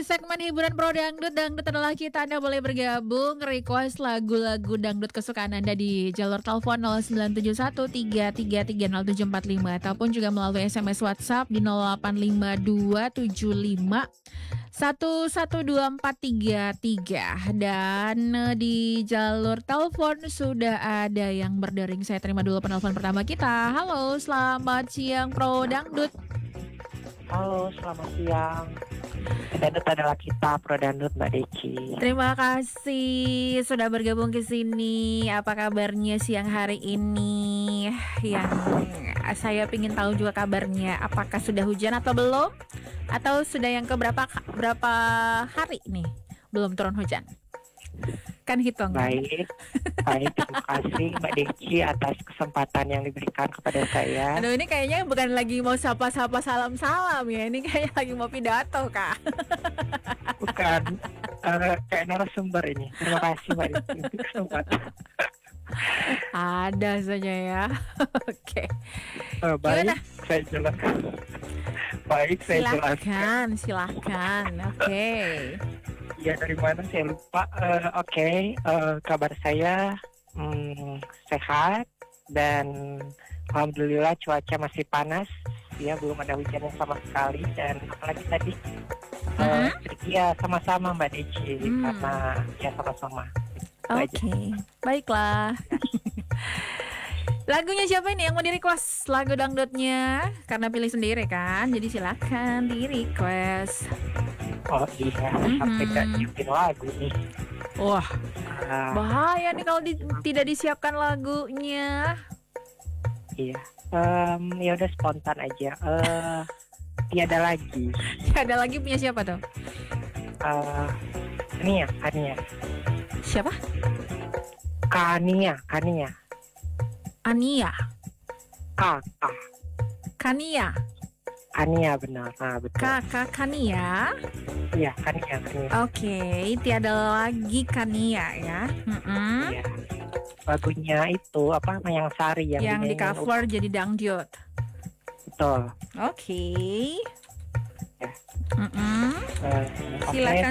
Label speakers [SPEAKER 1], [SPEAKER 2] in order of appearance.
[SPEAKER 1] Segmen hiburan pro dangdut, dangdut adalah kita. Anda boleh bergabung, request lagu-lagu dangdut kesukaan Anda di jalur telepon 0971333075 ataupun juga melalui SMS WhatsApp di 085275112433. Dan di jalur telepon sudah ada yang berdering. Saya terima dulu penelpon pertama kita. Halo, selamat siang pro dangdut.
[SPEAKER 2] Halo, selamat siang. Dangdut adalah kita, Pro Dangdut, Mbak Deci.
[SPEAKER 1] Terima kasih sudah bergabung ke sini. Apa kabarnya siang hari ini? Yang saya ingin tahu juga kabarnya. Apakah sudah hujan atau belum? Atau sudah yang berapa hari nih belum turun hujan? Kan hitung.
[SPEAKER 2] Baik. Terima kasih Mbak Deci atas kesempatan yang diberikan kepada saya.
[SPEAKER 1] Aduh, ini kayaknya bukan lagi mau sapa-sapa salam-salam ya. Ini kayaknya lagi mau pidato, Kak.
[SPEAKER 2] Bukan, kayak narasumber ini. Terima kasih Mbak Deci untuk kesempatan.
[SPEAKER 1] Ada saja ya. Oke.
[SPEAKER 2] Baik,
[SPEAKER 1] Gimana?
[SPEAKER 2] saya jelaskan. Baik, saya jelaskan.
[SPEAKER 1] Silahkan. Oke.
[SPEAKER 2] Ya, dari mana saya lupa. Oke, kabar saya sehat dan alhamdulillah cuaca masih panas. Ya, belum ada hujan yang sama sekali, dan apalagi tadi ya sama-sama Mbak Deci karena ya sama-sama.
[SPEAKER 1] Oke, baiklah. Lagunya siapa ini yang mau di-request lagu dangdutnya? Karena pilih sendiri kan, jadi silakan di-request.
[SPEAKER 2] Oh iya, sampai gak nyiapin lagu nih.
[SPEAKER 1] Wah, bahaya nih kalau tidak disiapkan lagunya.
[SPEAKER 2] Iya, ya udah spontan aja. Tiada lagi.
[SPEAKER 1] Ada lagi punya siapa tuh?
[SPEAKER 2] Kania.
[SPEAKER 1] Siapa?
[SPEAKER 2] Kania.
[SPEAKER 1] Ania. Kania.
[SPEAKER 2] Kania benar, betul.
[SPEAKER 1] Kakak Kania.
[SPEAKER 2] Iya, Kania.
[SPEAKER 1] Oke, tiada lagi Kania ya.
[SPEAKER 2] Iya. Lagunya itu apa? Mayang Sari
[SPEAKER 1] yang di cover jadi dangdut.
[SPEAKER 2] Betul.
[SPEAKER 1] Oke.
[SPEAKER 2] Ya.
[SPEAKER 1] Silakan.